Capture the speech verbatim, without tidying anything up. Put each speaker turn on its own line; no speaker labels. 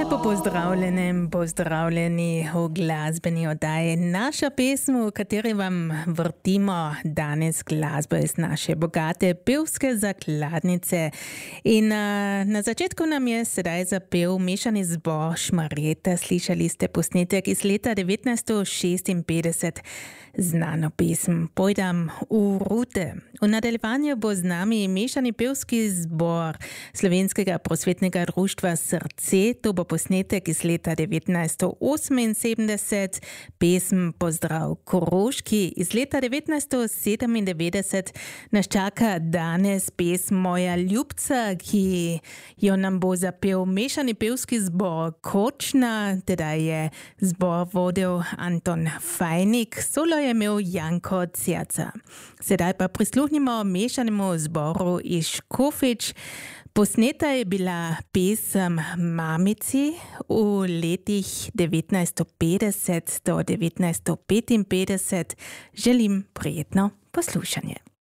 Lepo pozdravljenem, pozdravljeni v glasbeni oddaji. Naša pesem, v kateri vam vrtimo danes glasbo iz naše bogate pevske zakladnice. In uh, na začetku nam je sedaj zapel mešani zbor Šmarjeta. Slišali ste posnetek iz leta devetnajststo šestinpetdeset. Znano pesem Pojdam v rute. V nadaljevanju bo z nami mešani pevski zbor Slovenskega prosvetnega društva Srce. To bo posnetek iz leta devetnajststo oseminsedemdeset. Pesem Pozdrav Koroški iz leta devetnajststo sedemindevetdeset. Nas čaka danes pesem Moja ljubca, ki jo nam bo zapel mešani pevski zbor Kočna, teda je zbor vodil Anton Fajnik, solo je imel Janko Cerca. Sedaj pa prisluhnimo mešanemu zboru iz Škofjič. Posneta je bila pesem Mamici v letih devetnajststo petdeset do devetnajststo petinpetdeset. Želim prijetno poslušanje.